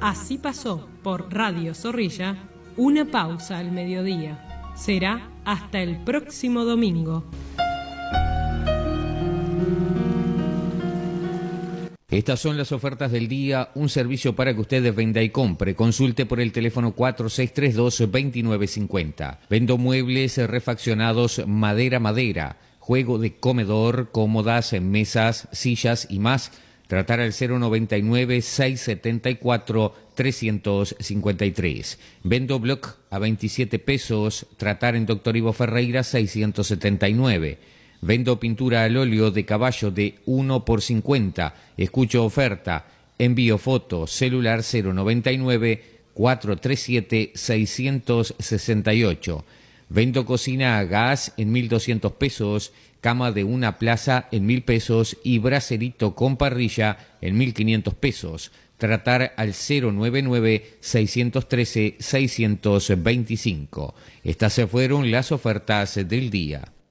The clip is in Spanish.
Así pasó por Radio Zorrilla una pausa al mediodía. Será hasta el próximo domingo. Estas son las ofertas del día, un servicio para que usted venda y compre. Consulte por el teléfono 4632-2950. Vendo muebles refaccionados madera, juego de comedor, cómodas, mesas, sillas y más. Tratar al 099-674-353. Vendo block a 27 pesos. Tratar en Doctor Ivo Ferreira 679. Vendo pintura al óleo de caballo de 1 por 50. Escucho oferta. Envío foto. Celular 099-437-668. Vendo cocina a gas en 1.200 pesos. Cama de una plaza en 1.000 pesos y bracerito con parrilla en 1.500 pesos. Tratar al 099-613-625. Estas fueron las ofertas del día.